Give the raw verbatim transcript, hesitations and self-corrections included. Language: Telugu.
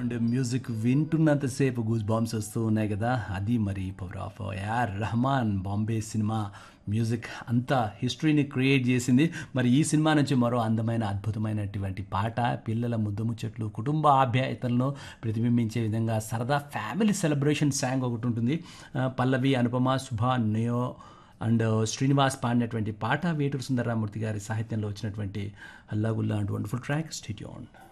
అండ్ మ్యూజిక్ వింటున్నంతసేపు గూస్ బాంబ్స్ వస్తూ ఉన్నాయి కదా, అది మరి power of AR Rahman. Bombay cinema music అంతా హిస్టరీని క్రియేట్ చేసింది. మరి ఈ సినిమా నుంచి మరో అందమైన అద్భుతమైనటువంటి పాట, పిల్లల ముద్దు ముచ్చట్లు, కుటుంబ ఆప్యాయతలను ప్రతిబింబించే విధంగా సరదా ఫ్యామిలీ సెలబ్రేషన్ సాంగ్ ఒకటి ఉంటుంది. ఆ, పల్లవి, అనుపమ, శుభ, నియో అండ్ శ్రీనివాస్ పాడినటువంటి పాట వేటూరు సుందరరామూర్తి గారి సాహిత్యంలో వచ్చినటువంటి అల్లాగుల్లా అంటూ వండర్ఫుల్ ట్రాక్. Stay tuned.